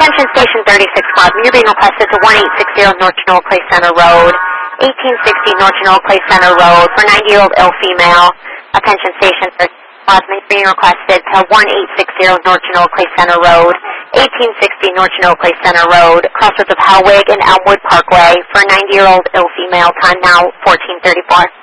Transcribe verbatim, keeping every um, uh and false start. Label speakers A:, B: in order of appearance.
A: Attention Station thirty-six Plaza. You're being requested to one eight six zero North Genoa Clay Center Road, eighteen sixty North Genoa Clay Center Road for ninety-year-old ill female. Attention Station thirty-six Plaza. You're being requested to one eight six zero North Genoa Clay Center Road, eighteen sixty North Genoa Clay Center Road, crossroads of Howwig and Elmwood Parkway for ninety-year-old ill female. Time now fourteen thirty-four.